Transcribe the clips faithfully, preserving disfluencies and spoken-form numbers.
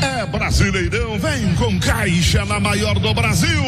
É Brasileirão, vem com Caixa na maior do Brasil.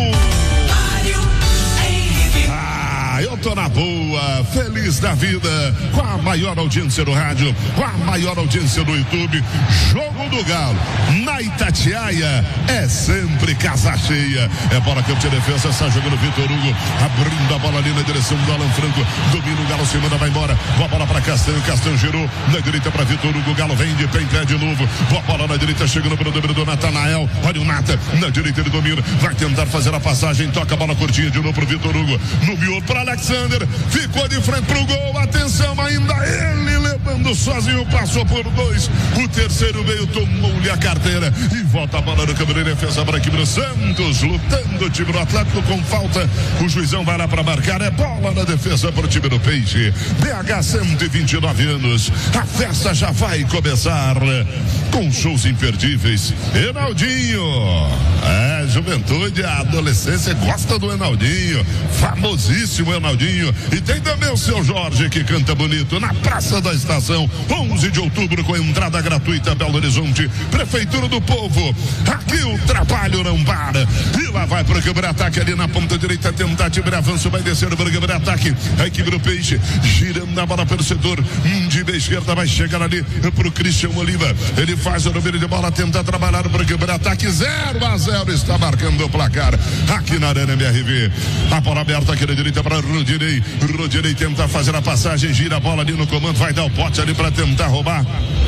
Ah, eu tô na boa, feliz da vida, com a maior audiência do rádio, com a maior audiência do YouTube. Jogo do Galo, na Itatiaia, é sempre casa cheia. É bola, campo de defesa, está jogando Vitor Hugo, abrindo a bola ali na direção do Alan Franco. Domina o Galo, se manda, vai embora. Boa bola para Castanho, Castanho girou na direita para Vitor Hugo. O Galo vem de pé em pé de novo. Boa bola na direita, chegando para o domínio do Natanael. Olha o Nata, na direita ele domina, vai tentar fazer a passagem, toca a bola curtinha de novo para o Vitor Hugo. No miolo para Alexander, ficou de frente pro gol, atenção, ainda ele levando sozinho, passou por dois, o terceiro veio, tomou-lhe a carteira e volta a bola no câmera de defesa para aqui pro Santos, lutando o time do Atlético com falta, o juizão vai lá para marcar, é bola na defesa para o time do Peixe. B H cento e vinte e nove anos, a festa já vai começar com shows imperdíveis. Enaldinho, é, juventude, a adolescência gosta do Enaldinho, famosíssimo Enaldinho. E tem também o seu Jorge que canta bonito na Praça da Estação, onze de outubro, com entrada gratuita, Belo Horizonte, Prefeitura do Povo. Aqui o trabalho não para. E lá vai para o câmera-ataque ali na ponta direita, tentativa de avanço, vai descer para o câmera-ataque. A equipe do Peixe girando a bola pelo setor de meia esquerda, vai chegar ali para o Christian Oliva. Ele faz o número de bola, tenta trabalhar para o câmera-ataque. zero a zero está marcando o placar aqui na Arena M R V. A bola aberta aqui na direita para Rodinei. Rodinei tenta fazer a passagem, gira a bola ali no comando, vai dar o pote ali para tentar roubar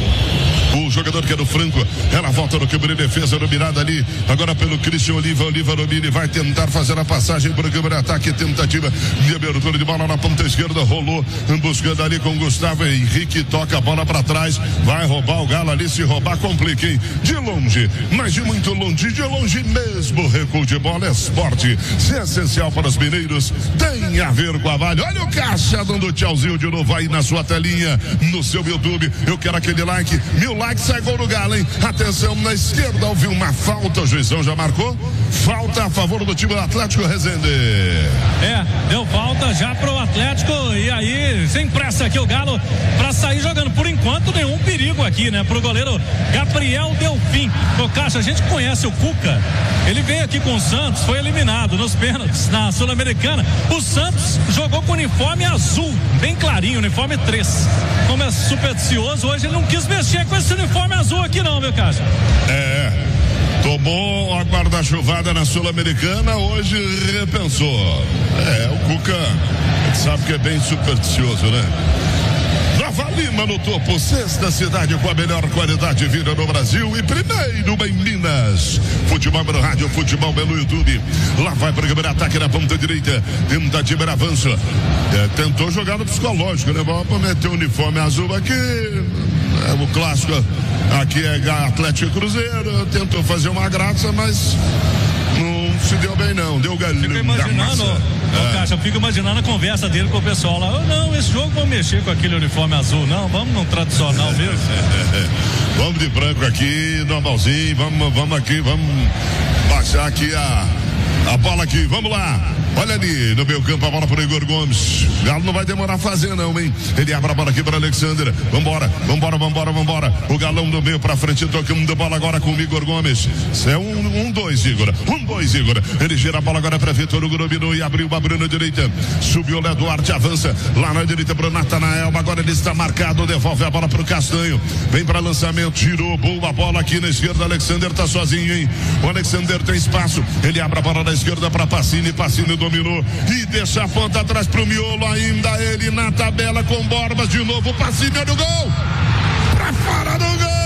o jogador que é do Franco. Ela volta no câmera de defesa, dominada ali agora pelo Christian Oliva. Oliva domina, vai tentar fazer a passagem para o câmera ataque, tentativa de abertura de bola na ponta esquerda, rolou buscando ali com Gustavo Henrique, toca a bola para trás, vai roubar o Galo ali, se roubar complica, hein? De longe, mas de muito longe, de longe mesmo, recuo de bola é esporte, se é essencial para os mineiros, tem a ver com a Vale. Olha o Caixa dando tchauzinho de novo aí na sua telinha, no seu YouTube. Eu quero aquele like, mil likes. Sai gol no Galo, hein? Atenção, na esquerda houve uma falta, o juizão já marcou. Falta a favor do time do Atlético, Rezende. É, deu falta já pro Atlético e aí, sem pressa aqui o Galo pra sair jogando. Por enquanto, nenhum perigo aqui, né? Pro goleiro Gabriel Delfim. O Caixa, a gente conhece o Cuca. Ele veio aqui com o Santos, foi eliminado nos pênaltis na Sul-Americana. O Santos jogou com uniforme azul, bem clarinho, uniforme três. Como é supersticioso, hoje ele não quis mexer com esse uniforme azul aqui não, meu Caixa. É, tomou a guarda-chuvada na Sul-Americana, hoje repensou. É, o Cuca, a gente sabe que é bem supersticioso, né? Nova Lima no topo, sexta cidade com a melhor qualidade de vida no Brasil e primeiro em Minas. Futebol no rádio, futebol no YouTube. Lá vai para o primeiro ataque na ponta direita, tentativa de avanço. É, tentou jogar no psicológico, né? Vamos meter o uniforme azul aqui. É, o clássico aqui é Atlético e Cruzeiro. Tentou fazer uma graça, mas não se deu bem não, deu galinho. Fico imaginando, ô, Caixa, eu fico imaginando a conversa dele com o pessoal lá. Oh, não, esse jogo vamos mexer com aquele uniforme azul, não, vamos no tradicional mesmo. É, é, é. Vamos de branco aqui, normalzinho, vamos, vamos aqui, vamos baixar aqui a, a bola aqui, vamos lá. Olha ali no meio campo a bola para o Igor Gomes. Galo não vai demorar a fazer não, hein? Ele abre a bola aqui para Alexander. Vambora, vambora, vambora, vambora. O Galão do meio para frente, tocando a bola agora com o Igor Gomes. Isso é um, um, dois, Igor. Um, dois, Igor. Ele gira a bola agora para Vitor Hugo, dominou e abriu uma na direita. Subiu o Léo Duarte, avança lá na direita para o Natanael. Agora ele está marcado, devolve a bola para o Castanho. Vem para lançamento, tirou, boa bola aqui na esquerda. Alexander tá sozinho, hein? O Alexander tem espaço. Ele abre a bola na esquerda para Pacini, Pacini dominou e deixa a ponta atrás pro miolo, ainda ele na tabela com Borbas de novo, Pacini no gol, pra fora do gol,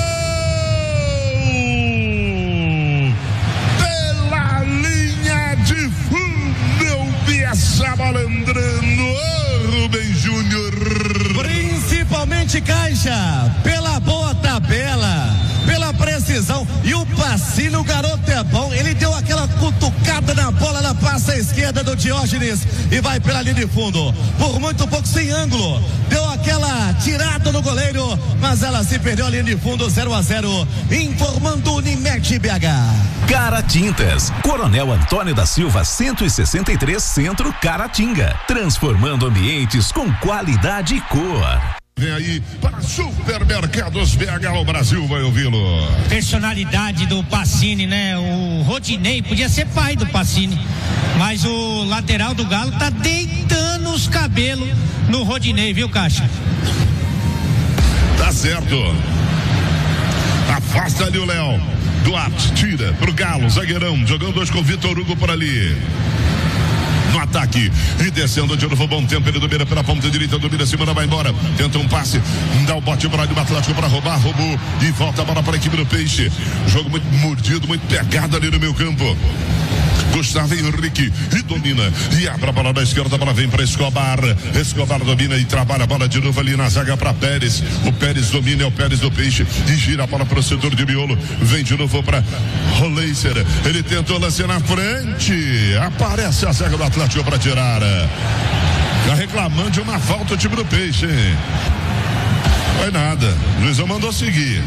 pela linha de fundo, eu vi essa bola entrando, oh, Rubem Júnior. Principalmente Caixa, pela boa tabela, pela precisão, e o Pacini, o garoto é bom, ele deu aquela cutucada na bola na passa esquerda do Diógenes e vai pela linha de fundo, por muito pouco sem ângulo, deu aquela tirada no goleiro, mas ela se perdeu a linha de fundo, zero a zero, informando Unimed B H. Caratintas, Coronel Antônio da Silva cento e sessenta e três, Centro, Caratinga, transformando ambientes com qualidade e cor. Vem aí para Supermercados B H, o Brasil vai ouvi-lo. Personalidade do Pacini, né? O Rodinei podia ser pai do Pacini, mas o lateral do Galo tá deitando os cabelos no Rodinei, viu, Caixa? Tá certo. Afasta ali o Léo. Duarte tira pro Galo, zagueirão, jogando dois com o Vitor Hugo por ali. No ataque e descendo de novo, bom tempo, ele domina pela ponta direita, domina, Simona vai embora, tenta um passe, dá o bote para o Atlético para roubar, roubou e volta a bola para a equipe do Peixe. Jogo muito mordido, muito pegado ali no meio campo. Gustavo Henrique e domina e abre a bola da esquerda, a bola vem para Escobar. Escobar domina e trabalha a bola de novo ali na zaga para Pérez. O Pérez domina, é o Pérez do Peixe e gira a bola para o setor de miolo. Vem de novo para Roleiser. Ele tentou lançar na frente. Aparece a zaga do Atlético para tirar. Tá reclamando de uma falta o time do Peixe, hein? Foi nada. O Luizão mandou seguir.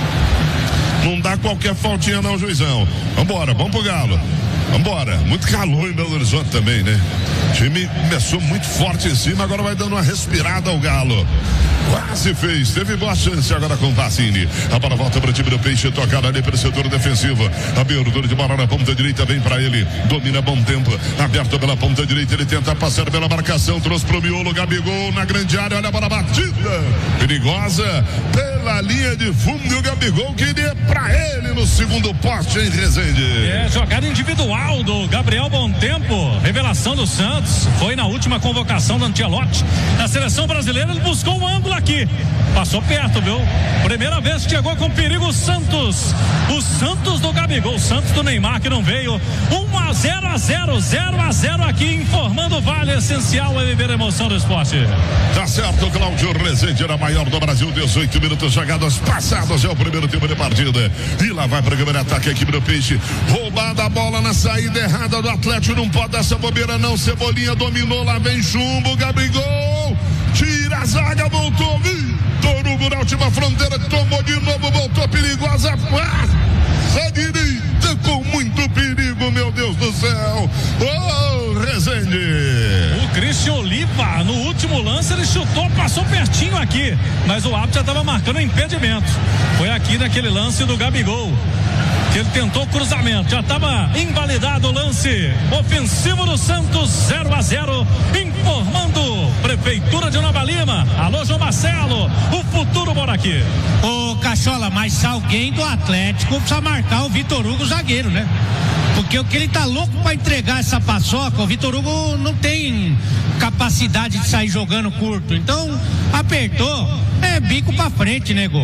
Não dá qualquer faltinha não, Juizão. Vambora, vamos pro Galo. Vambora, muito calor em Belo Horizonte também, né? O time começou muito forte em cima, agora vai dando uma respirada ao Galo. Quase fez, teve boa chance agora com o Pacini. A bola volta para o time do Peixe, tocada ali pelo setor defensivo. Abertura de bola na ponta direita, vem para ele. Domina bom tempo, aberto pela ponta direita. Ele tenta passar pela marcação, trouxe pro miolo. Gabigol na grande área, olha a bola batida. Perigosa pela linha de fundo. E o Gabigol queria para ele no segundo poste em Resende. É, jogada individual do Gabriel Bom Tempo. Revelação do Santos. Foi na última convocação do Ancelotti. Na seleção brasileira, ele buscou um ângulo aqui. Passou perto, viu? Primeira vez que chegou com perigo o Santos. O Santos do Gabigol. O Santos do Neymar que não veio. um a zero a zero. zero a zero aqui, informando o Vale. Essencial é viver a emoção do esporte. Tá certo, Cláudio Rezende era maior do Brasil. dezoito minutos jogadas passadas. É o primeiro tempo de partida. E lá vai para o primeiro ataque a equipe do Peixe. Roubada a bola na saída errada do Atlético. Não pode dar essa bobeira, não. Cebolinha dominou. Lá vem chumbo. Gabigol. Tira a zaga, voltou. Vitor Hugo na última fronteira. Tomou de novo, voltou perigosa. Passa direita com muito perigo, meu Deus do céu. Oh, Rezende. O Christian Oliva, no último lance, ele chutou, passou pertinho aqui. Mas o árbitro já estava marcando impedimento. Foi aqui naquele lance do Gabigol, que ele tentou cruzamento, já estava invalidado o lance ofensivo do Santos. Zero a zero, informando Prefeitura de Nova Lima. Alô, João Marcelo, o futuro mora aqui. Ô Cachola, mas alguém do Atlético precisa marcar o Vitor Hugo zagueiro, né? Porque o que ele tá louco para entregar essa paçoca, o Vitor Hugo não tem capacidade de sair jogando curto, então apertou, é bico pra frente, nego.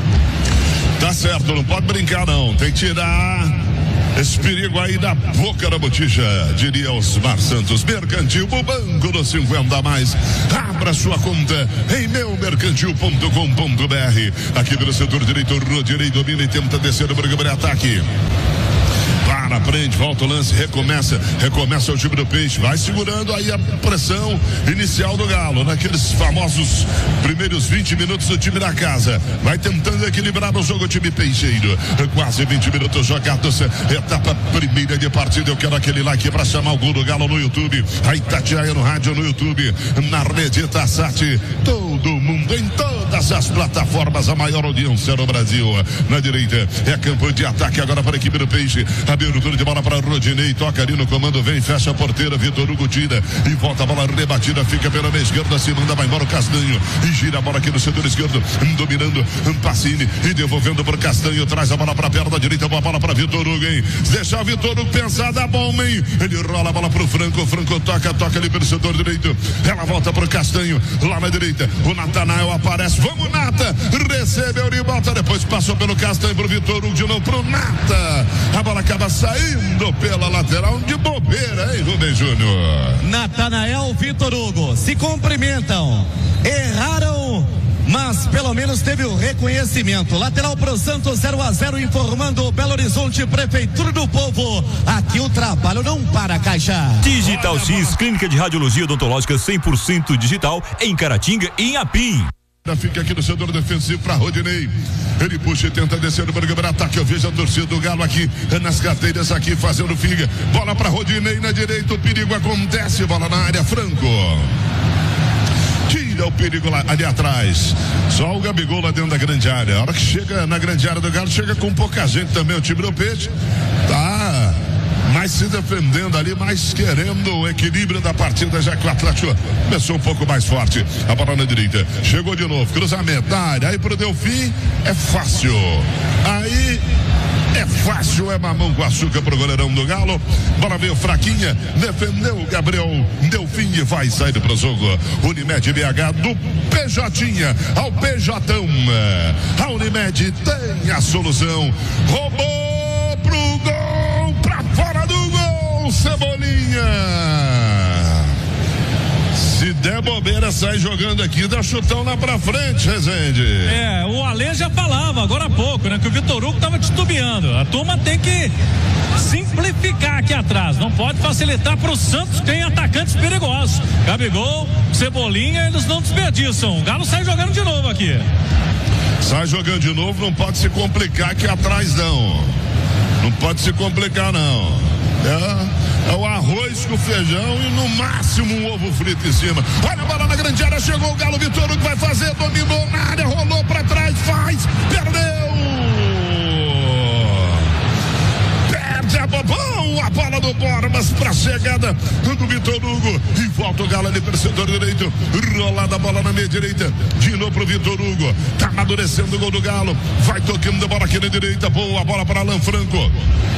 Tá certo, não pode brincar não, tem que tirar esse perigo aí da boca da botija, diria Osmar Santos. Mercantil, o banco dos cinquenta a mais. Abra sua conta em meu mercantil ponto com ponto br. Aqui pelo setor direito, Rodinei domina e tenta descer o programa de ataque. Para, prende, volta o lance, recomeça, recomeça o time do Peixe, vai segurando aí a pressão inicial do Galo, naqueles famosos primeiros vinte minutos do time da casa, vai tentando equilibrar o jogo o time peixeiro, quase vinte minutos jogados, etapa primeira de partida. Eu quero aquele like para chamar o gol do Galo no YouTube, a Itatiaia no rádio, no YouTube, na rede Tassat, todo mundo em todas as plataformas, a maior audiência no Brasil. Na direita é campo de ataque agora para a equipe do Peixe. Abertura de bola para Rodinei, toca ali no comando, vem, fecha a porteira, Vitor Hugo tira e volta a bola rebatida, fica pela meia esquerda, se manda, vai embora o Castanho e gira a bola aqui no setor esquerdo, dominando Pacini e devolvendo para o Castanho, traz a bola para a perna direita, boa bola para Vitor Hugo, hein? Deixa o Vitor Hugo pensar, dá bom, hein? Ele rola a bola para o Franco, o Franco toca, toca ali pelo setor direito, ela volta para o Castanho, lá na direita, o Natanael aparece, vamos Nata, recebeu e bota, depois passou pelo Castanho para o Vitor Hugo, de novo para o Nata, a bola acaba saindo pela lateral de bobeira, hein, Rubem Júnior? Natanael, Vitor Hugo se cumprimentam, erraram, mas pelo menos teve o reconhecimento. Lateral pro Santos, zero a zero, informando Belo Horizonte, Prefeitura do Povo. Aqui o trabalho não para, Caixa. Digital X, clínica de radiologia odontológica cem por cento digital em Caratinga e em Apim. Fica aqui no setor defensivo para Rodinei. Ele puxa e tenta descer o programa de ataque. Eu vejo a torcida do Galo aqui nas carteiras, aqui fazendo figa. Bola para Rodinei na direita. O perigo acontece. Bola na área. Franco tira o perigo lá, ali atrás. Só o Gabigol lá dentro da grande área. A hora que chega na grande área do Galo, chega com pouca gente também. O time do Peixe tá mais se defendendo ali, mais querendo o equilíbrio da partida, já que o Atlético começou um pouco mais forte. A bola na direita, chegou de novo, cruzamento da área, aí pro Delfim é fácil, aí é fácil, é mamão com açúcar pro goleirão do Galo. Bola veio fraquinha, defendeu o Gabriel Delfim e vai sair pro jogo. Unimed B H do P J ao Pejotão. A Unimed tem a solução. Roubou pro gol, pra fora do gol, Cebolinha. Se der bobeira, sai jogando aqui, dá chutão lá pra frente, Rezende. É, o Ale já falava agora há pouco, né? Que o Vitor Hugo tava titubeando. A turma tem que simplificar aqui atrás. Não pode facilitar pro Santos, tem atacantes perigosos. Gabigol, Cebolinha, eles não desperdiçam. O Galo sai jogando de novo aqui. Sai jogando de novo, não pode se complicar aqui atrás, não. Não pode se complicar, não. É, é o arroz com feijão e no máximo um ovo frito em cima. Olha a bola na grande área, chegou o Galo, Vitor Hugo vai fazer, dominou na área, rolou pra trás, faz, perdeu. Perde a bobão, a bola do Borbas pra chegada do Vitor Hugo e volta o Galo ali pelo setor direito, rolada a bola na meia direita, de novo pro Vitor Hugo, tá amadurecendo o gol do Galo, vai tocando a bola aqui na direita, boa bola para Alan Franco.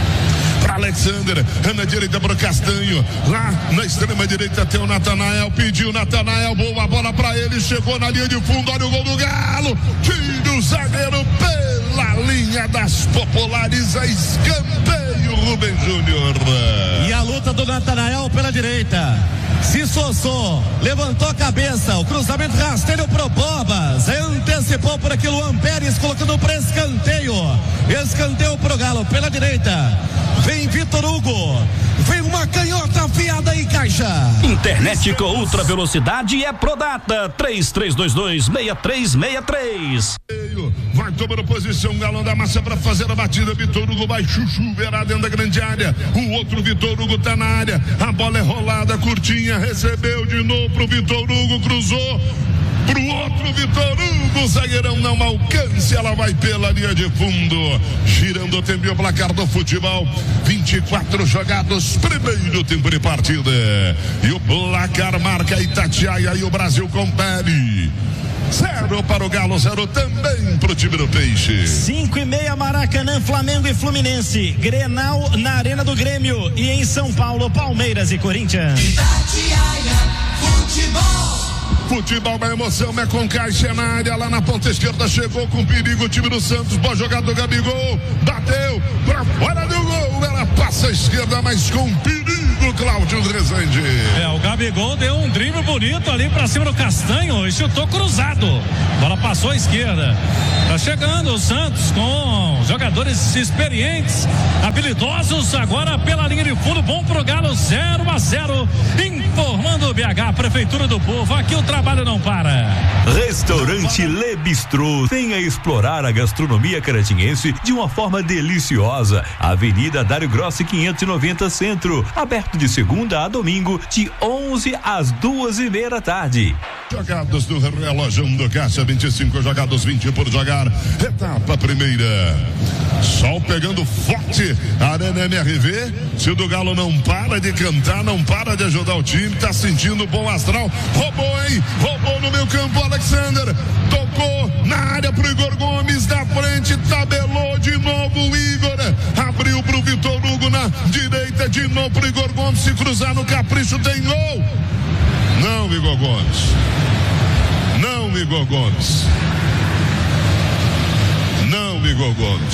Para Alexander, na direita para o Castanho, lá na extrema direita tem o Natanael, pediu Natanael, boa bola para ele, chegou na linha de fundo, olha o gol do Galo, tira o zagueiro pela linha das populares, a escanteio, Rubem Júnior. E a luta do Natanael pela direita, se soçou, levantou a cabeça, o cruzamento rasteiro pro Bobas, antecipou por aqui o Luan Pérez, colocando para escanteio, escanteio pro Galo pela direita. Vem Vitor Hugo, vem uma canhota afiada em caixa. Internet com ultra velocidade é Prodata, três três dois dois, seis três seis três. Vai tomando posição, Galão da Massa para fazer a batida, Vitor Hugo vai chuchu, verá dentro da grande área, o outro Vitor Hugo tá na área, a bola é rolada, curtinha, recebeu de novo pro Vitor Hugo, cruzou pro outro Vitor Hugo, o zagueirão não alcança, ela vai pela linha de fundo, girando o tempo e o placar do futebol, vinte e quatro jogados, primeiro tempo de partida, e o placar marca Itatiaia e o Brasil confere. Zero para o Galo, zero também para o time do Peixe. Cinco e meia, Maracanã, Flamengo e Fluminense. Grenal na Arena do Grêmio. E em São Paulo, Palmeiras e Corinthians. Itatiaia, futebol. Futebol, uma emoção, é com caixa na área, lá na ponta esquerda, chegou com perigo o time do Santos, boa jogada do Gabigol, bateu pra fora do gol, ela passa a esquerda, mas com perigo, Cláudio Rezende. É, o Gabigol deu um drible bonito ali pra cima do Castanho e chutou cruzado, bola passou à esquerda, tá chegando o Santos com jogadores experientes, habilidosos, agora pela linha de fundo, bom pro Galo, zero a zero, informando o B H, Prefeitura do Povo, aqui o trabalho não para. Restaurante Le Bistrô, venha explorar a gastronomia caratinguense de uma forma deliciosa. Avenida Dário Grossi quinhentos e noventa Centro, aberto de segunda a domingo de onze às duas e meia da tarde. Jogados do relógio do Caixa, vinte e cinco jogados, vinte por jogar, etapa primeira. Sol pegando forte, Arena M R V, se o do Galo não para de cantar, não para de ajudar o time, tá sentindo bom astral, roubou, hein? Roubou no meio campo, Alexander, tocou na área pro Igor Gomes, na frente, tabelou de novo o Igor, abriu pro Vitor Hugo na direita, de novo pro Igor Gomes, se cruzar no capricho tem gol. Não, Igor Gomes. Não, Igor Gomes. Não, Igor Gomes.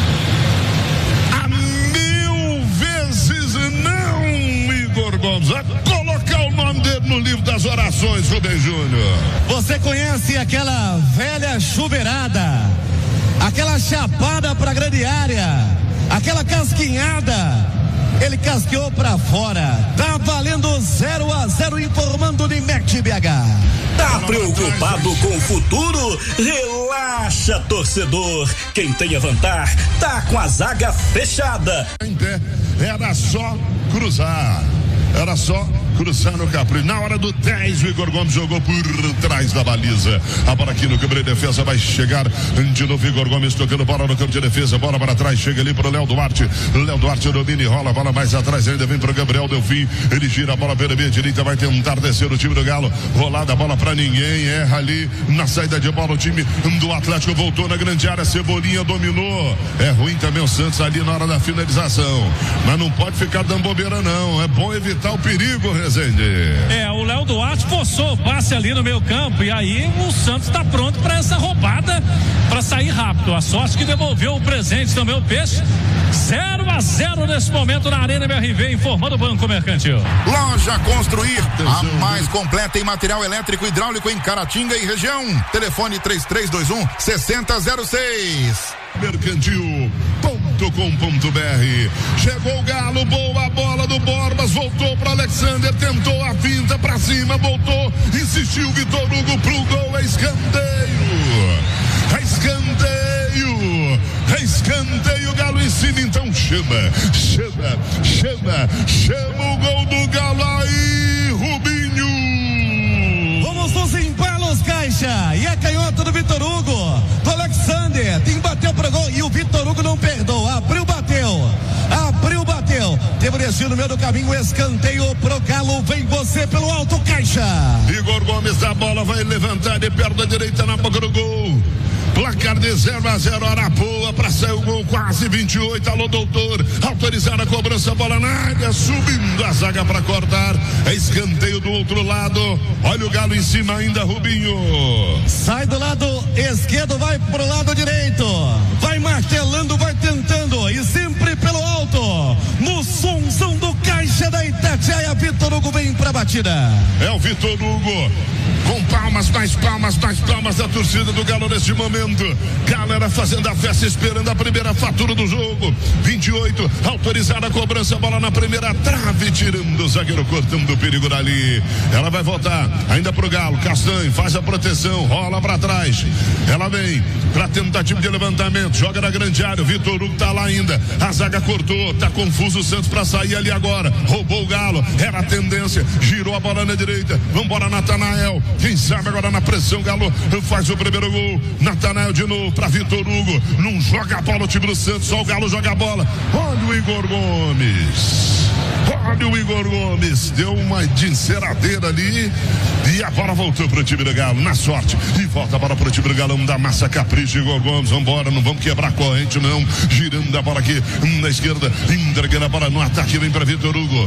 A mil vezes não, Igor Gomes. A colocar o nome dele no livro das orações, Rubem Júnior. Você conhece aquela velha chuveirada, aquela chapada pra grande área, aquela casquinhada? Ele casqueou pra fora. Tá valendo zero a zero, informando de Unimed B H. Tá preocupado com o futuro? Relaxa, torcedor. Quem tem Avantar tá com a zaga fechada. Em pé, era só cruzar. era só cruzar no Capricho. Na hora do dez, o Igor Gomes jogou por trás da baliza. A bola aqui no campo de defesa vai chegar de novo. Igor Gomes tocando bola no campo de defesa. Bola para trás, chega ali para o Léo Duarte. Léo Duarte domina e rola. A bola mais atrás ainda vem para o Gabriel Delfim. Ele gira a bola pela meia direita. Vai tentar descer o time do Galo. Rolada a bola para ninguém. Erra ali na saída de bola. O time do Atlético voltou na grande área. Cebolinha dominou. É ruim também o Santos ali na hora da finalização. Mas não pode ficar dando bobeira, não. É bom evitar o perigo, Rezende. É, o Léo Duarte forçou o passe ali no meio campo e aí o Santos está pronto para essa roubada, para sair rápido. A sorte que devolveu o presente também o Peixe. zero a zero nesse momento na Arena M R V, informando o Banco Mercantil. Loja Construir, a mais completa em material elétrico e hidráulico em Caratinga e região. Telefone três três dois um, seis zero zero seis. mercantil ponto com ponto b r. Chegou o Galo, boa bola do Borbas, voltou para Alexander, tentou a finta para cima, voltou, insistiu Vitor Hugo pro gol, é escanteio. É escanteio. É escanteio, Galo em cima, então chama, chama, chama, chama o gol do Galo aí, Rubinho. Vamos nos embalos, Caixa, e a canhota do Vitor Hugo, do Alexander, tem bateu pro gol e o Vitor Hugo não perdoa, abriu, bateu, abriu, bateu, teve destino no meio do caminho, escanteio pro Galo, vem você pelo alto, Caixa. Igor Gomes, a bola vai levantar de perna direita na boca do gol. Placar de zero a zero, Arapuã, para sair o gol, quase vinte e oito. Alô, doutor, autorizar a cobrança, bola na área, subindo a zaga para cortar. É escanteio do outro lado. Olha o Galo em cima ainda, Rubinho. Sai do lado esquerdo, vai pro lado direito. Vai martelando, vai tentando. E sempre pelo alto. No somzão do Caixa da Itatiaia, Vitor Hugo vem pra batida. É o Vitor Hugo. Com palmas, mais palmas, mais palmas da torcida do Galo neste momento. Galera fazendo a festa, esperando a primeira fatura do jogo. vinte e oito, autorizada a cobrança, bola na primeira trave, tirando o zagueiro, cortando o perigo dali. Ela vai voltar ainda pro Galo. Castanho faz a proteção, rola pra trás. Ela vem pra tentativa de levantamento, joga na grande área. O Vitor Hugo tá lá ainda. A zaga cortou, tá confuso o Santos pra sair ali agora. Roubou o Galo, era a tendência, girou a bola na direita. Vambora, Natanael. Quem sabe agora na pressão, Galo faz o primeiro gol. Natanael de novo para Vitor Hugo. Não joga a bola o time do Santos, só o Galo joga a bola. Olha o Igor Gomes. Olha o Igor Gomes. Deu uma enceradeira ali. E a bola voltou pro time do Galo, na sorte. E volta a bola pro time do Galão da Massa Capricho. Igor Gomes, vambora, não vamos quebrar a corrente, não. Girando a bola aqui na esquerda. Entregando a bola no ataque, vem para Vitor Hugo.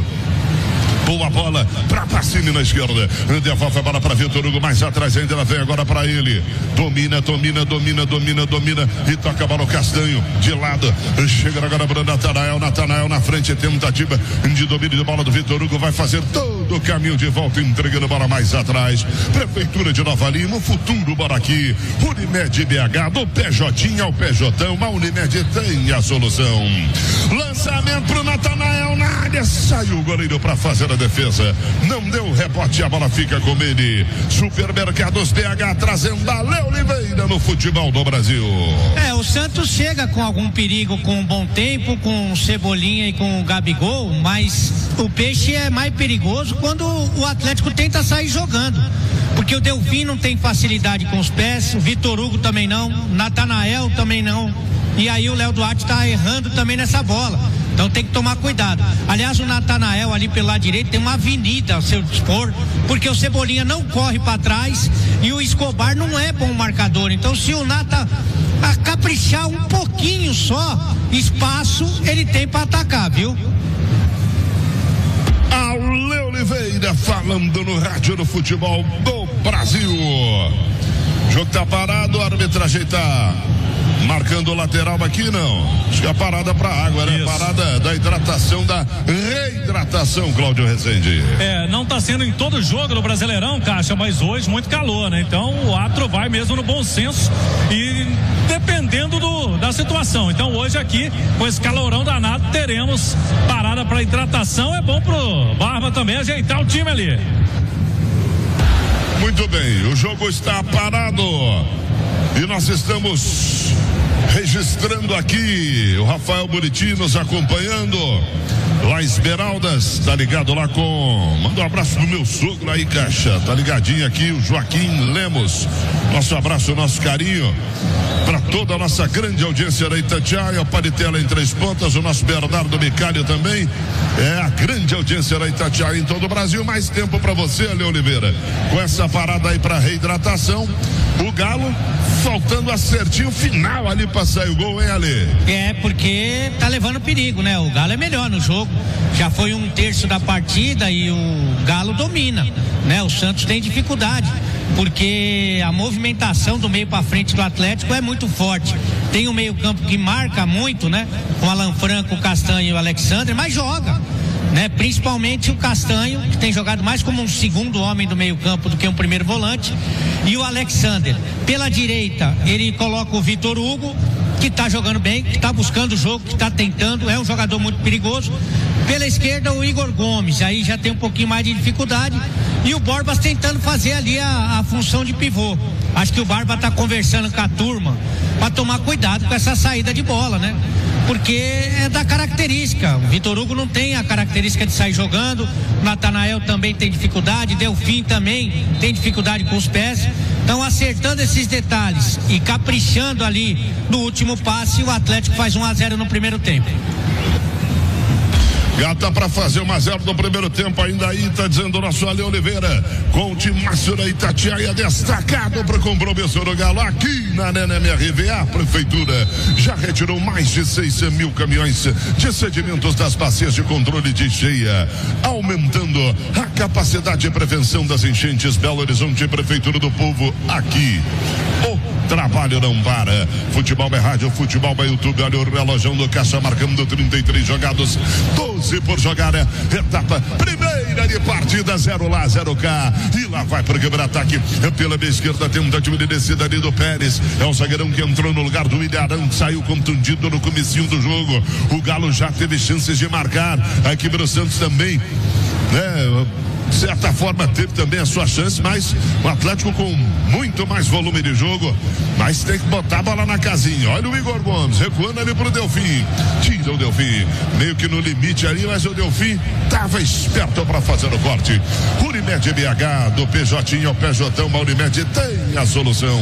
Boa bola para Pacini na esquerda. Devolve a bola para Vitor Hugo. Mais atrás ainda, ela vem agora para ele. Domina, domina, domina, domina, domina. E toca a bola o Castanho de lado. Chega agora para Natanael. Natanael na frente. Tentativa de domínio de bola do Vitor Hugo. Vai fazer todo o caminho de volta. Entregando a bola mais atrás. Prefeitura de Nova Lima. O futuro bora aqui. Unimed B H. Do P J ao P J. A Unimed tem a solução. Lançamento pro Natanael na área. Saiu o goleiro para fazer a defesa, não deu rebote, a bola fica com ele. Supermercados B H trazendo a Léo Oliveira no futebol do Brasil. É, o Santos chega com algum perigo, com um bom tempo, com o Cebolinha e com o Gabigol, mas o Peixe é mais perigoso quando o Atlético tenta sair jogando, porque o Delfim não tem facilidade com os pés, o Vitor Hugo também não, Natanael também não, e aí o Léo Duarte está errando também nessa bola. Então tem que tomar cuidado. Aliás, o Natanael ali pelo lado direito tem uma avenida ao seu dispor, porque o Cebolinha não corre para trás e o Escobar não é bom marcador. Então, se o Nata a caprichar um pouquinho só, espaço ele tem para atacar, viu? Aule Oliveira falando no rádio do futebol do Brasil. O jogo tá parado, a arbitragem tá marcando o lateral aqui, não. Acho que é a parada pra água, né? Isso. Parada da hidratação, da reidratação, Cláudio Rezende. É, não tá sendo em todo jogo do Brasileirão, Caixa, mas hoje muito calor, né? Então o árbitro vai mesmo no bom senso e dependendo do, da situação. Então hoje aqui, com esse calorão danado, teremos parada pra hidratação. É bom pro Barba também ajeitar o time ali. Muito bem, o jogo está parado. E nós estamos Registrando aqui o Rafael Buriti nos acompanhando. Lá Esmeraldas, tá ligado lá com... Manda um abraço do meu sogro aí, Caixa. Tá ligadinho aqui, o Joaquim Lemos. Nosso abraço, nosso carinho para toda a nossa grande audiência da Itatiaia, o Paritela em Três Pontas, o nosso Bernardo Micalho também. É a grande audiência da Itatiaia em todo o Brasil. Mais tempo para você, Ale Oliveira. Com essa parada aí para reidratação, o Galo faltando acertinho final ali para sair o gol, hein, Ale? É, porque tá levando perigo, né? O Galo é melhor no jogo. Já foi um terço da partida e o Galo domina, né? O Santos tem dificuldade, porque a movimentação do meio para frente do Atlético é muito forte. Tem um meio campo que marca muito, né? Com Alan Franco, o Castanho e o Alexandre, mas joga, né? Principalmente o Castanho, que tem jogado mais como um segundo homem do meio campo do que um primeiro volante, e o Alexandre. Pela direita, ele coloca o Vitor Hugo, que tá jogando bem, que tá buscando o jogo, que tá tentando, é um jogador muito perigoso. Pela esquerda, o Igor Gomes, aí já tem um pouquinho mais de dificuldade, e o Borbas tentando fazer ali a, a função de pivô. Acho que o Barba tá conversando com a turma para tomar cuidado com essa saída de bola, né? Porque é da característica. O Vitor Hugo não tem a característica de sair jogando, o Natanael também tem dificuldade, Delfim também tem dificuldade com os pés. Então, acertando esses detalhes e caprichando ali no último passe, o Atlético faz um a zero no primeiro tempo. Gata para fazer um a zero no primeiro tempo ainda aí, tá dizendo o nosso Ale Oliveira, com o timaço da Itatiaia destacado para o compromisso do Galo aqui na N M R V. A Prefeitura já retirou mais de seis mil caminhões de sedimentos das bacias de controle de cheia, aumentando a capacidade de prevenção das enchentes. Belo Horizonte, Prefeitura do Povo, aqui. O trabalho não para. Futebol é rádio, futebol é YouTube. Olha o relógio do Caixa marcando trinta e três jogados, doze por jogar. Etapa primeira de partida, zero lá, zero cá. E lá vai para o quebra-ataque pela meia esquerda, tentativa de descida ali do Pérez. É o zagueirão que entrou no lugar do Ilharão, que saiu contundido no comecinho do jogo. O Galo já teve chances de marcar. Aqui para o Santos também, né? De certa forma teve também a sua chance, mas o Atlético com muito mais volume de jogo, mas tem que botar a bola na casinha. Olha o Igor Gomes recuando ali pro Delfim, tira o Delfim meio que no limite ali, mas o Delfim tava esperto para fazer o corte. Unimed B H, do P J ao P J, a Unimed tem a solução.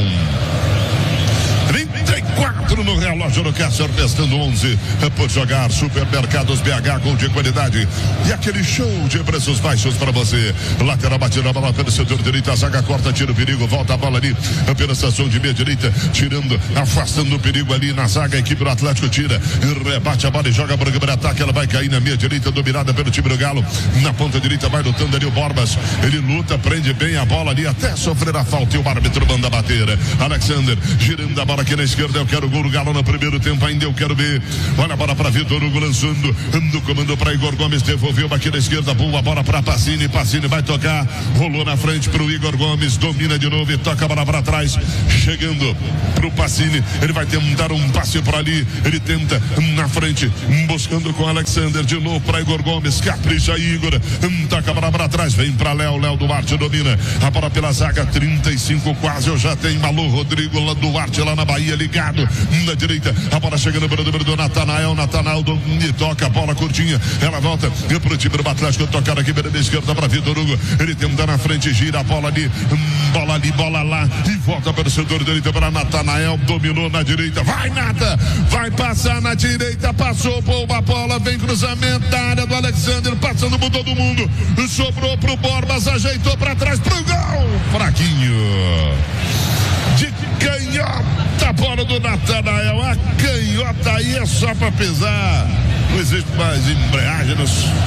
trinta e quatro no relógio do Cássio, testando onze por jogar. Supermercados B H, gol de qualidade e aquele show de preços baixos para você. Lateral batida a bola pelo setor direito, a zaga corta, tira o perigo, volta a bola ali pela estação de meia direita, tirando, afastando o perigo ali na zaga. A equipe do Atlético tira, rebate a bola e joga para o ataque. Ela vai cair na meia direita, dominada pelo time do Galo. Na ponta direita vai lutando ali o Borbas, ele luta, prende bem a bola ali até sofrer a falta e o árbitro manda bater. Alexander girando a bola aqui na esquerda. Eu quero o gol do Galo no primeiro tempo, ainda eu quero ver. Olha a bola para Vitor Hugo lançando do comando para Igor Gomes, devolveu aqui na esquerda, boa bola para Pacini, Pacini vai tocar, rolou na frente para o Igor Gomes, domina de novo e toca a bola para trás, chegando para o Pacini, ele vai tentar um passe para ali, ele tenta na frente, buscando com Alexander, de novo para Igor Gomes, capricha Igor, toca a bola para trás, vem para Léo, Léo Duarte domina a bola pela zaga, trinta e cinco quase, eu já tenho Malu Rodrigo lá Duarte lá na Bahia ligado, na direita, a bola chegando para o número do Natanael, Natanael do, e toca a bola curtinha, ela volta para o time do Atlético, tocar aqui pela esquerda para Vitor Hugo, ele tenta na frente, gira a bola ali, bola ali, bola lá, e volta para o setor direito para Natanael, dominou na direita, vai Nata, vai passar na direita, passou, boa bola, vem cruzamento da área do Alexandre, passando por todo mundo, sobrou pro Borbas, ajeitou para trás pro gol, fraquinho, de canhota, a bola do Natanael, a canhota aí é só para pesar, não existe mais embreagem,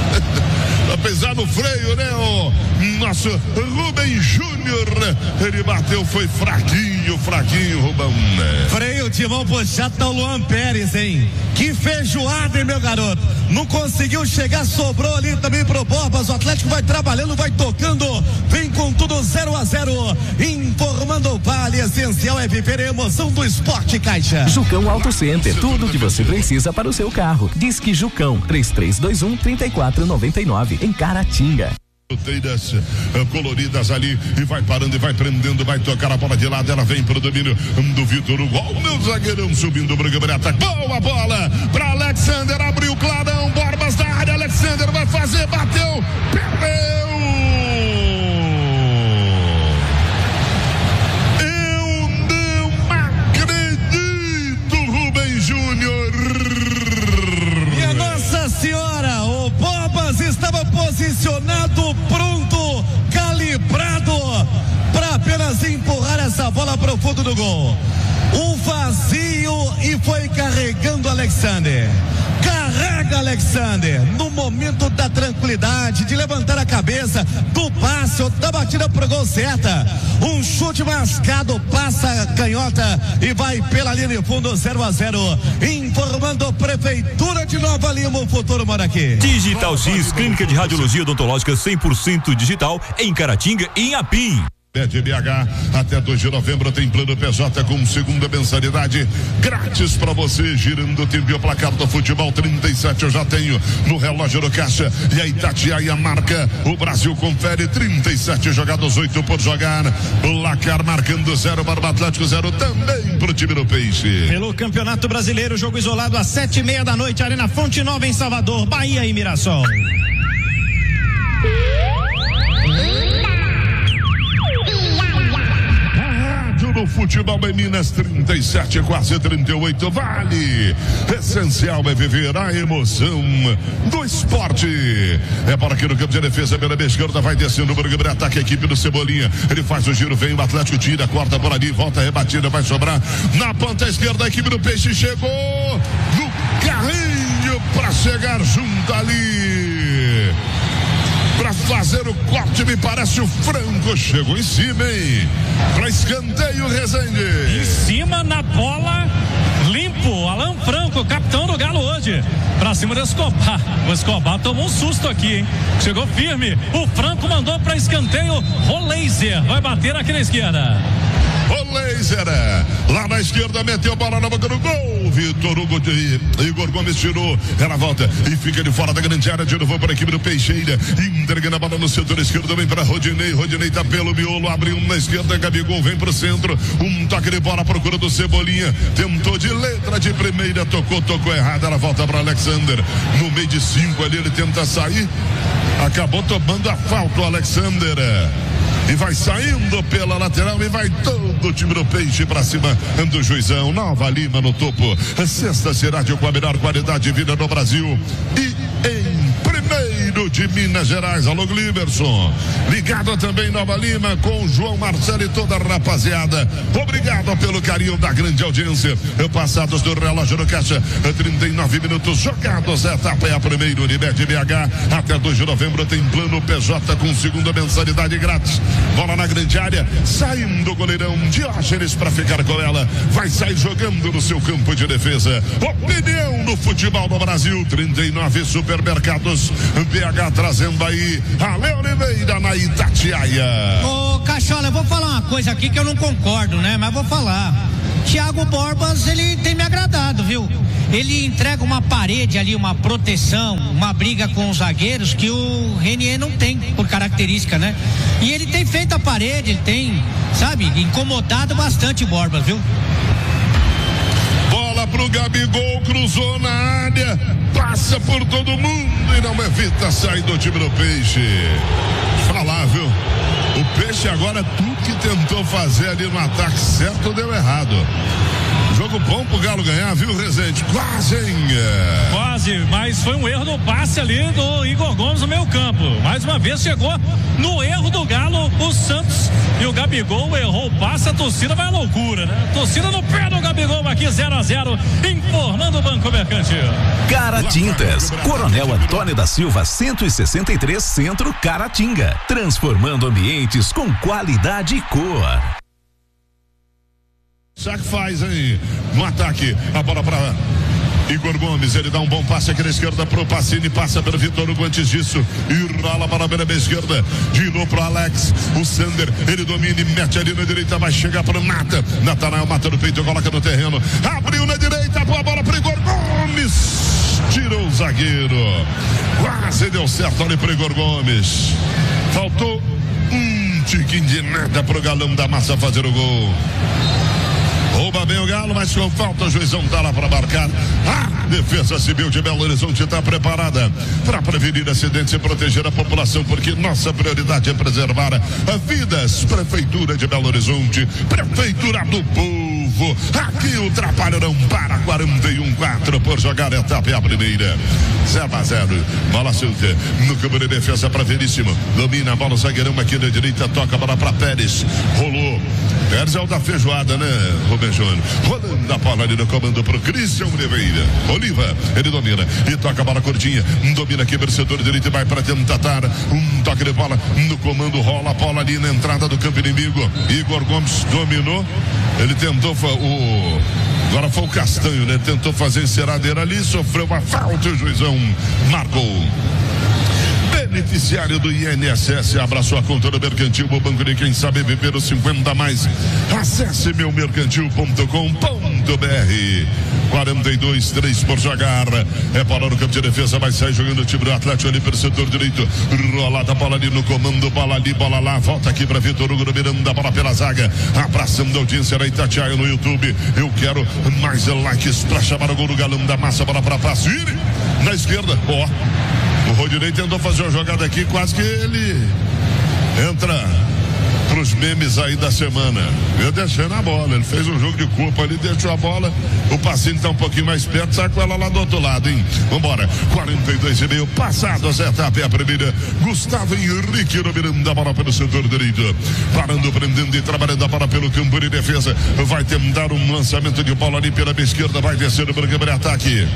para pesar no freio, né? O nosso Rubem Júnior, ele bateu, foi fraquinho, fraquinho, Rubão, né? Freio de mão puxado tá o Luan Pérez, hein? Que feijoada, hein, meu garoto? Não conseguiu chegar, sobrou ali também pro Borbas, o Atlético vai trabalhando, vai tocando, vem com tudo zero a zero, informando o Vale Essencial é viver a emoção do esporte, Caixa. Jucão Auto Center, tudo o que você precisa para o seu carro. Diz que Jucão, três três dois um, três quatro nove nove, em Caratinga. Chuteiras uh, coloridas ali e vai parando e vai prendendo, vai tocar a bola de lado, ela vem pro domínio do Vitor Hugo, o meu zagueirão subindo pro Gabriel, ataque, boa bola pra Alexander, abriu clarão, Borbas da área, Alexander vai fazer, bateu, perdeu. Eu não acredito, Rubem Júnior. Minha Nossa Senhora, o Borbas estava posicionado, pronto, calibrado para apenas empurrar essa bola para o fundo do gol. Um vazio e foi carregando Alexander. Carrega Alexander no momento da tranquilidade, de levantar a cabeça, do passe ou da batida pro gol certa. Um chute mascado, passa a canhota e vai pela linha de fundo, zero a zero. Informando a Prefeitura de Nova Lima, o futuro mora aqui. Digital X, clínica de radiologia odontológica cem por cento digital em Caratinga e em Apim. De B H até dois de novembro tem plano P J com segunda mensalidade grátis para você, girando o tempo e o placar do futebol. Trinta e sete eu já tenho no relógio do caixa e a Itatiaia marca, o Brasil confere. Trinta e sete jogados, oito por jogar, placar marcando zero para o Atlético, zero também pro time do Peixe. Pelo Campeonato Brasileiro, jogo isolado às sete e meia da noite, Arena Fonte Nova em Salvador, Bahia e Mirassol. No futebol em Minas, trinta e sete, quase trinta e oito, vale. Essencial é viver a emoção do esporte. É para aqui no campo de defesa, pela meia esquerda, vai descendo o Gabriel, ataque a equipe do Cebolinha. Ele faz o giro, vem o Atlético, tira, corta por ali, volta rebatida, vai sobrar na ponta esquerda. A equipe do Peixe chegou no carrinho para chegar junto ali. Pra fazer o corte, me parece o Franco chegou em cima, hein? Pra escanteio, Rezende. Em cima na bola, limpo, Alan Franco, capitão do Galo hoje. Pra cima do Escobar. O Escobar tomou um susto aqui, hein? Chegou firme. O Franco mandou pra escanteio. Roleiser vai bater aqui na esquerda. O Laser, lá na esquerda, meteu a bola na boca do gol. Vitor Hugo de Igor Gomes tirou. Ela volta e fica de fora da grande área. De novo para a equipe do Peixeira. Entregando a bola no setor esquerdo. Vem para Rodinei. Rodinei tá pelo miolo. Abre um na esquerda. Gabigol vem pro centro. Um toque de bola à procura do Cebolinha. Tentou de letra de primeira. Tocou, tocou errado. Ela volta para Alexander. No meio de cinco ali, ele tenta sair. Acabou tomando a falta o Alexander. E vai saindo pela lateral e vai todo o time do Peixe pra cima do Juizão. Nova Lima no topo. Sexta cidade com a melhor qualidade de vida no Brasil. E em primeiro de Minas Gerais. Alô, Gliberson. Ligado também Nova Lima com o João Marcelo e toda a rapaziada. Obrigado pelo carinho da grande audiência. Passados do relógio do caixa, trinta e nove minutos jogados. Etapa é a primeira Unimed B H. Até dois de novembro tem plano P J com segunda mensalidade grátis. Bola na grande área, saindo o goleirão Diógenes para ficar com ela. Vai sair jogando no seu campo de defesa. Opinião no futebol do Brasil. trinta e nove supermercados B H trazendo aí a Léo Oliveira na Itatiaia. Ô, Cachola, eu vou falar uma coisa aqui que eu não concordo, né? Mas vou falar. Thiago Borbas, ele tem me agradado, viu? Ele entrega uma parede ali, uma proteção, uma briga com os zagueiros que o Renier não tem, por característica, né? E ele tem feito a parede, ele tem, sabe, incomodado bastante o Borbas, viu? Bola pro Gabigol, cruzou na área, passa por todo mundo e não evita sair do time do Peixe. Falar, viu? O Peixe agora, tudo que tentou fazer ali no ataque certo deu errado. Jogo bom pro Galo ganhar, viu, Rezende? Quase, hein? Quase, mas foi um erro no passe ali do Igor Gomes no meio campo. Mais uma vez chegou no erro do Galo, o Santos, e o Gabigol errou o passe, a torcida vai à loucura, né? A torcida no pé do Gabigol aqui, zero a zero, informando o Banco Mercantil. Caratintas, Coronel Antônio da Silva, cento e sessenta e três, Centro, Caratinga. Transformando ambientes com qualidade e cor. Saque faz aí no ataque, a bola para Igor Gomes, ele dá um bom passe aqui na esquerda pro Pacini, passa pelo Vitor Hugo antes disso e rola para a beira esquerda, de novo pro Alex, o Sander, ele domina e mete ali na direita, vai chegar pro Nata, Natanael mata no peito, coloca no terreno, abriu na direita, boa bola pro Igor Gomes, tirou o zagueiro, quase deu certo ali pro Igor Gomes. Faltou um tiquinho de nada pro Galão da Massa fazer o gol. Rouba bem o Galo, mas com falta o juizão tá lá para marcar. A Defesa Civil de Belo Horizonte está preparada para prevenir acidentes e proteger a população, porque nossa prioridade é preservar as vidas. Prefeitura de Belo Horizonte, Prefeitura do Povo. Aqui o Trapalhão para quarenta e um quatro por jogar a etapa é a primeira. zero a zero. Bola solta no campo de defesa para Veríssimo. Domina a bola, o zagueirão aqui na direita, toca a bola para Pérez. Rolou. Pérez é o da feijoada, né, Rubem Júnior? Rodando a bola ali no comando pro Cristian Oliveira. Oliva, ele domina e toca a bola curtinha. Domina aqui, vencedor direito e vai para tentar um toque de bola no comando. Rola a bola ali na entrada do campo inimigo. Igor Gomes dominou. Ele tentou o. Agora foi o Castanho, né? Tentou fazer enceradeira ali, sofreu uma falta e o juizão marcou. Beneficiário do I N S S, abra sua conta no Mercantil, o banco de quem sabe viver os cinquenta a mais. Acesse meu mercantil ponto com ponto b r. quarenta e dois, três por jogar. É bola no campo de defesa, vai sair jogando o time do Atlético ali pelo setor direito. Rolada a bola ali no comando, bola ali, bola lá. Volta aqui para Vitor Hugo, dominando a bola pela zaga. Abraçando a audiência da Itatiaia no YouTube. Eu quero mais likes para chamar o gol do Galão da Massa. Bola para Pacini na esquerda. Ó. Oh. O Rodinei tentou fazer uma jogada aqui, quase que ele entra pros memes aí da semana. Eu deixei na bola, ele fez um jogo de corpo ali, deixou a bola, o passinho tá um pouquinho mais perto, sai com ela lá do outro lado, hein? Vambora, quarenta e dois e meio, passados, etapa é a primeira. Gustavo Henrique dominando a bola pelo setor direito, parando, prendendo e trabalhando a bola pelo campo de defesa. Vai tentar um lançamento de bola ali pela esquerda, vai descendo para o campo de ataque.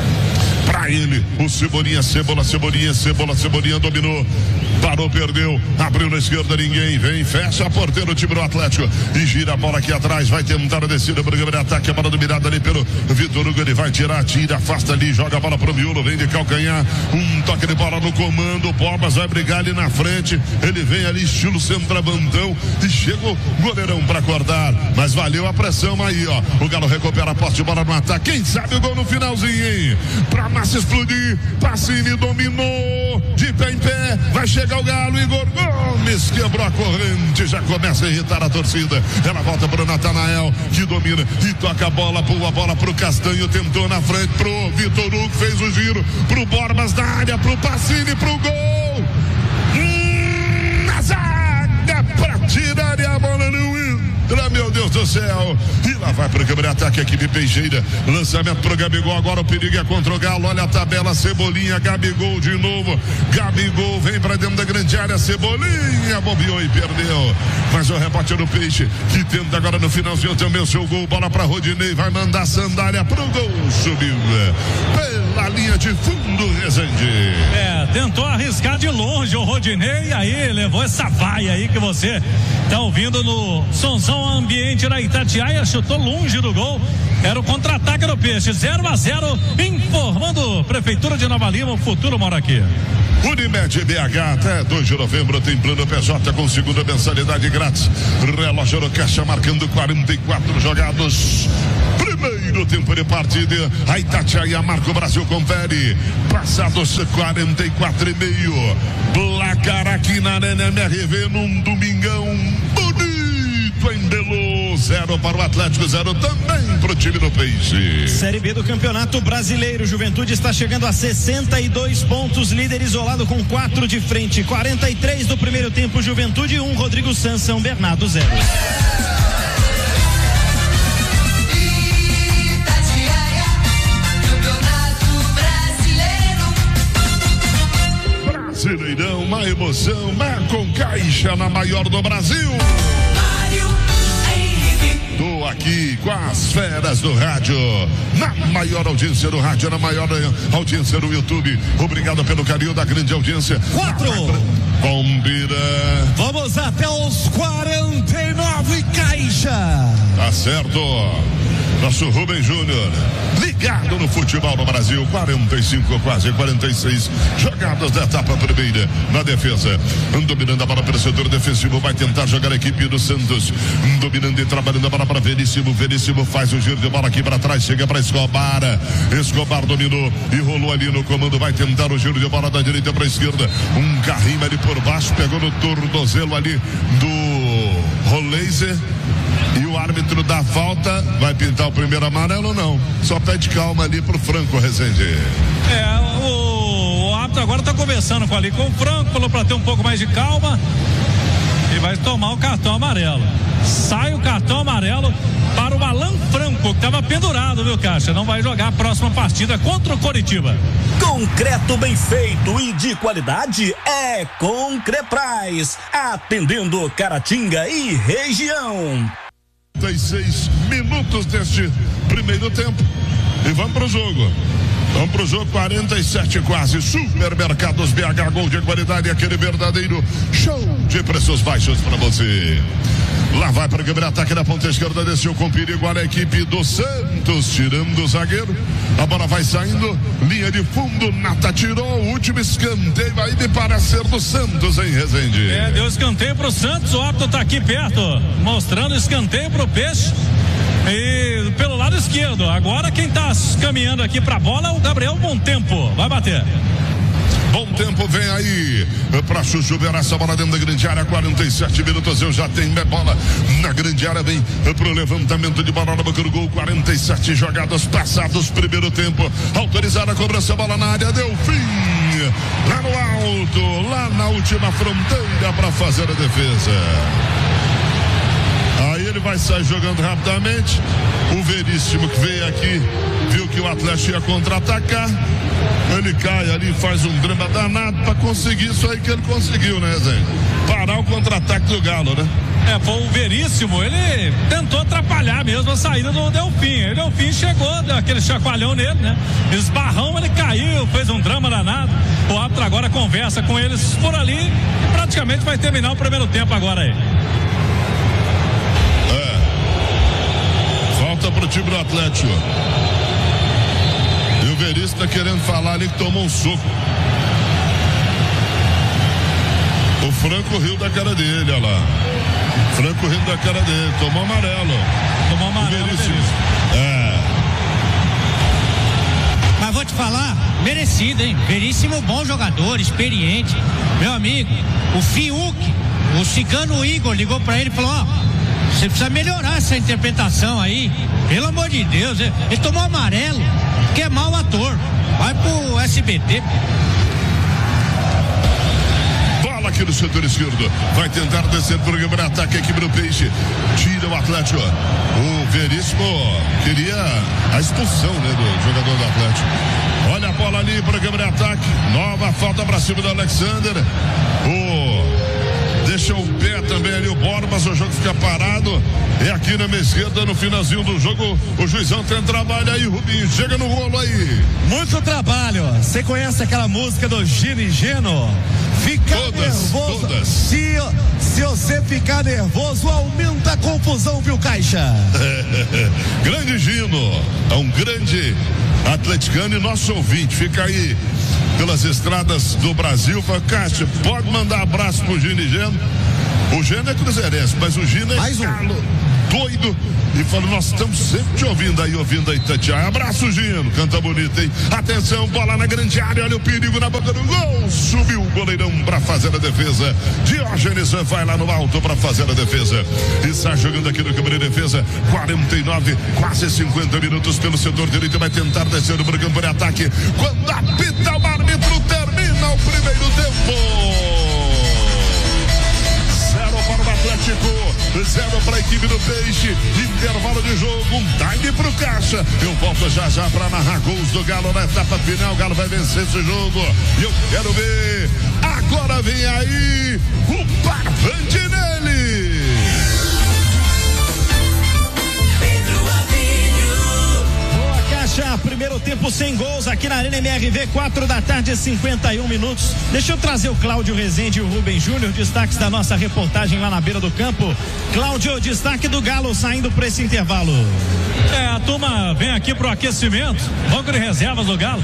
Pra ele, o Cebolinha, Cebola, Cebolinha, Cebola, Cebolinha dominou, parou, perdeu, abriu na esquerda, ninguém vem, fecha a porteira o time do Atlético e gira a bola aqui atrás, vai tentar a descida para o campo de ataque, a bola dominada ali pelo Vitor Hugo, ele vai tirar, tira, afasta ali, joga a bola pro miolo, vem de calcanhar, um toque de bola no comando, o Borbas vai brigar ali na frente, ele vem ali estilo centroavantão e chega o goleirão para acordar, mas valeu a pressão aí, ó, o Galo recupera a posse de bola no ataque, quem sabe o gol no finalzinho, hein? Pra Massa explodir, Pacini dominou, de pé em pé, vai chegar o Galo, Igor Gomes quebrou a corrente, já começa a irritar a torcida, ela volta pro Natanael, que domina e toca a bola, pula a bola pro Castanho, tentou na frente pro Vitor Hugo, fez o giro, pro Borbas da área, pro Pacini, pro gol, hum, na zaga, pra tirar e a bola no meu Deus do céu, e lá vai pro câmera ataque a equipe Peixeira, lançamento pro Gabigol, agora o perigo é contra o Galo, olha a tabela, Cebolinha, Gabigol de novo, Gabigol vem pra dentro da grande área, Cebolinha bobeou e perdeu, mas o rebote no Peixe, que tenta agora no finalzinho também o seu gol, bola pra Rodinei, vai mandar sandália pro gol, subiu pela linha de fundo, Rezende. É, tentou arriscar de longe o Rodinei, e aí levou essa vaia aí que você tá ouvindo no Sonzão Ambiente da Itatiaia, chutou longe do gol, era o contra-ataque do Peixe, zero a zero, informando Prefeitura de Nova Lima, o futuro mora aqui. Unimed B H, até dois de novembro tem plano P J com segunda mensalidade grátis, relógio no caixa marcando quarenta e quatro jogados, primeiro tempo de partida, a Itatiaia marca, o Brasil confere, passados quarenta e quatro e meio, placar aqui na Arena M R V num domingão bonito em Belo, zero para o Atlético, zero também para o time do Peixe. Série B do Campeonato Brasileiro, Juventude está chegando a sessenta e dois pontos, líder isolado com quatro de frente, quarenta e três do primeiro tempo, Juventude um, Rodrigo Sanz, São Bernardo zero. Brasileirão, uma emoção, mas com Caixa na maior do Brasil. Tô aqui com as feras do rádio, na maior audiência do rádio, na maior audiência do YouTube. Obrigado pelo carinho da grande audiência. Quatro. Bombira. Vamos até os quarenta e nove, Caixa. Tá certo. nosso Rubem Júnior, ligado no futebol no Brasil, quarenta e cinco, quase quarenta e seis jogadas da etapa primeira na defesa, dominando a bola pelo setor defensivo, vai tentar jogar a equipe do Santos, dominando e trabalhando a bola para Veríssimo, Veríssimo faz o giro de bola aqui para trás, chega para Escobar, Escobar dominou e rolou ali no comando, vai tentar o giro de bola da direita para a esquerda, um carrinho ali por baixo, pegou no tornozelo ali do Roleiser. E o árbitro da falta vai pintar o primeiro amarelo ou não? Só pede calma ali pro Franco Rezende. É, o, o árbitro agora tá conversando com ali com o Franco, falou pra ter um pouco mais de calma e vai tomar o cartão amarelo. Sai o cartão amarelo para o Alan Franco, que tava pendurado, viu, Caixa? Não vai jogar a próxima partida contra o Coritiba. Concreto bem feito e de qualidade é Concrepraz, atendendo Caratinga e região. trinta e seis minutos deste primeiro tempo e vamos pro jogo. Vamos pro jogo, quarenta e sete quase. Supermercados B H, gol de qualidade, aquele verdadeiro show de preços baixos para você. Lá vai para quebrar ataque na ponta esquerda, desceu com perigo a equipe do Santos, tirando o zagueiro. A bola vai saindo, linha de fundo, Nata tirou o último escanteio, aí me parece ser do Santos, hein, Rezende? É, deu escanteio pro Santos, o árbitro tá aqui perto, mostrando escanteio pro Peixe. E pelo lado esquerdo, agora quem tá caminhando aqui pra bola é o Gabriel Bom Tempo, vai bater. Bom Tempo vem aí pra chuchuver essa bola dentro da grande área, quarenta e sete minutos, eu já tenho minha bola na grande área, vem pro levantamento de bola na boca do gol, quarenta e sete jogadas passados, primeiro tempo, autorizada a cobrança, bola na área, deu fim, lá no alto, lá na última fronteira pra fazer a defesa. Aí ele vai sair jogando rapidamente, o Veríssimo que veio aqui, viu que o Atlético ia contra-atacar, ele cai ali, faz um drama danado pra conseguir isso aí que ele conseguiu, né, Zé? Parar o contra-ataque do Galo, né? É, foi o Veríssimo, ele tentou atrapalhar mesmo a saída do Delfim. O Delfim chegou, deu aquele chacoalhão nele, né? Esbarrão, ele caiu, fez um drama danado. O árbitro agora conversa com eles por ali e praticamente vai terminar o primeiro tempo agora aí. É. Falta pro time do Atlético. E o Veríssimo tá querendo falar ali que tomou um soco. O Franco riu da cara dele, olha lá. Franco riu da cara dele, tomou amarelo. Tomou amarelo. É. Mas vou te falar, merecido, hein? Veríssimo, bom jogador, experiente. Meu amigo, o Fiuk, o Cigano Igor ligou pra ele e falou: ó, você precisa melhorar essa interpretação aí. Pelo amor de Deus, ele tomou amarelo, que é mau ator. Vai pro S B T. Aqui no setor esquerdo, vai tentar descer por quebrar ataque a equipe do Peixe, tira o Atlético. O Veríssimo queria a expulsão, né, do jogador do Atlético. Olha a bola ali para quebrar ataque, nova falta para cima do Alexander. O deixa o pé também ali o Borbas, o jogo fica parado. É aqui na minha esquerda, no finalzinho do jogo, o juizão tem trabalho aí, Rubinho, chega no rolo aí. Muito trabalho. Você conhece aquela música do Gino e Geno? Ficar todas, nervoso. Todas. Se, se você ficar nervoso, aumenta a confusão, viu, Caixa? Grande Gino, é um grande atleticano e nosso ouvinte. Fica aí pelas estradas do Brasil. Fala, Caixa, pode mandar abraço pro Gino e Geno. O Geno é cruzeirense, mas o Gino é Mais um. Carlo, doido. E fala, nós estamos sempre te ouvindo aí, ouvindo aí, Tatiana. Abraço, Gino, canta bonito, hein? Atenção, bola na grande área, olha o perigo na boca do gol. Subiu o goleirão pra fazer a defesa. Diógenes vai lá no alto pra fazer a defesa. E está jogando aqui no campo de defesa. quarenta e nove, quase cinquenta minutos pelo setor direito. Vai tentar descer pro campo de ataque. Quando apita o árbitro, termina o primeiro tempo. Para o Atlético, zero para a equipe do Peixe, intervalo de jogo, um time pro Caixa. Eu volto já já para narrar gols do Galo na etapa final. O Galo vai vencer esse jogo e eu quero ver. Agora vem aí o barbante nele. Boa, Caixa, Agora, primeiro tempo sem gols aqui na Arena M R V, quatro da tarde, cinquenta e um minutos. Deixa eu trazer o Cláudio Rezende e o Rubem Júnior, destaques da nossa reportagem lá na beira do campo. Cláudio, destaque do Galo saindo para esse intervalo. É, a turma vem aqui pro aquecimento, banco de reservas do Galo.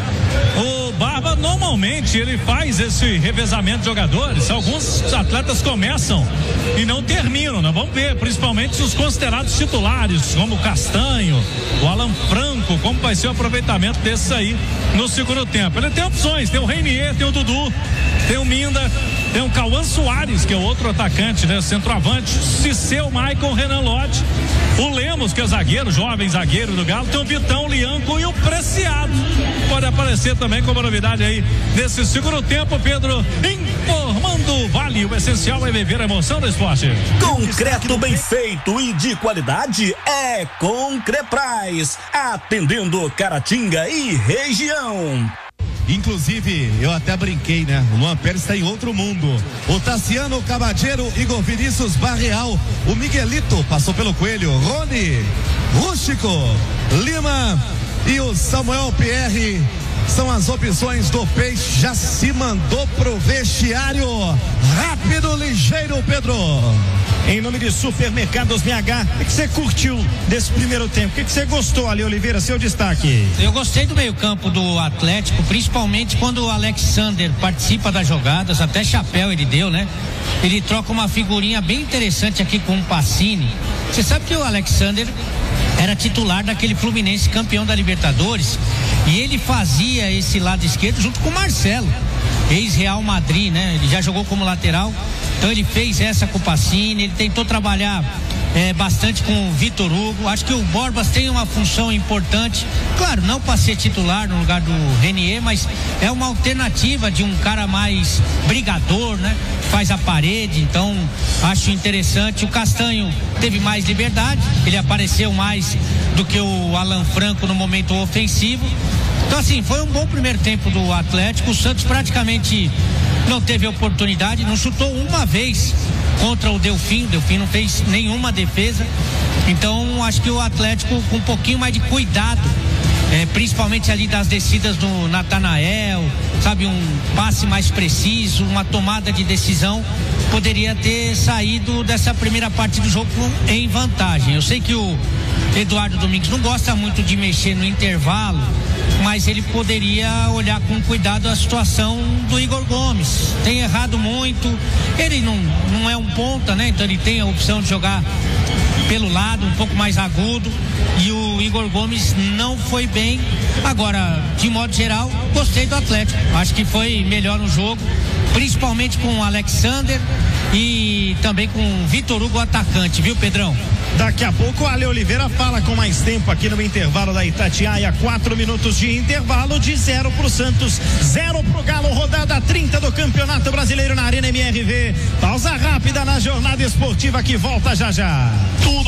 O Barba normalmente ele faz esse revezamento de jogadores. Alguns atletas começam e não terminam, né? Vamos ver, principalmente os considerados titulares, como o Castanho, o Alan Franco, como vai ser o aproveitamento desses aí no segundo tempo. Ele tem opções, tem o Reinier, tem o Dudu, tem o Minda, tem o Cauã Soares, que é outro atacante, né? Centroavante, Ciceu, Maicon, Renan Lodge, o Lemos, que é zagueiro, jovem zagueiro do Galo, tem o Vitão, o Lianco e o Preciado. Pode aparecer também como novidade aí nesse segundo tempo, Pedro, informando Vale, o essencial é viver a emoção do esporte. Concreto bem feito e de qualidade é Concrepraz, atendendo Caratinga e região. Inclusive, eu até brinquei, né? O Luan Pérez está em outro mundo. O Tassiano Cabadeiro, Igor Vinícius Barreal, o Miguelito passou pelo Coelho, Rony, Rústico, Lima e o Samuel Pierre. São as opções do Peixe, já se mandou pro vestiário. Rápido, ligeiro, Pedro. Em nome de Supermercados B H, o que você curtiu desse primeiro tempo? O que você gostou ali, Oliveira, seu destaque? Eu gostei do meio campo do Atlético, principalmente quando o Alexander participa das jogadas, até chapéu ele deu, né? Ele troca uma figurinha bem interessante aqui com o Pacini. Você sabe que o Alexander era titular daquele Fluminense campeão da Libertadores e ele fazia esse lado esquerdo junto com o Marcelo, ex-Real Madrid, né? Ele já jogou como lateral, então ele fez essa com o Pacini, ele tentou trabalhar é, bastante com o Vitor Hugo. Acho que o Borbas tem uma função importante, claro, não para ser titular no lugar do Reinier, mas é uma alternativa de um cara mais brigador, né? Faz a parede, então acho interessante. O Castanho teve mais liberdade, ele apareceu mais do que o Alan Franco no momento ofensivo. Então assim, foi um bom primeiro tempo do Atlético. O Santos praticamente não teve oportunidade, não chutou uma vez contra o Delfim, o Delfim não fez nenhuma defesa. Então acho que o Atlético com um pouquinho mais de cuidado, é, principalmente ali das descidas do Natanael, sabe, um passe mais preciso, uma tomada de decisão, poderia ter saído dessa primeira parte do jogo em vantagem. Eu sei que o Eduardo Domingues não gosta muito de mexer no intervalo, mas ele poderia olhar com cuidado a situação do Igor Gomes. Tem errado muito, ele não, não é um ponta, né? Então ele tem a opção de jogar pelo lado, um pouco mais agudo, e o Igor Gomes não foi bem. Agora, de modo geral, gostei do Atlético, acho que foi melhor no jogo, principalmente com o Alexander e também com o Vitor Hugo, atacante, viu, Pedrão? Daqui a pouco o Ale Oliveira fala com mais tempo aqui no intervalo da Itatiaia. Quatro minutos de intervalo, de zero pro Santos, zero pro Galo, rodada trinta do Campeonato Brasileiro na Arena M R V. Pausa rápida na jornada esportiva que volta já já. Tudo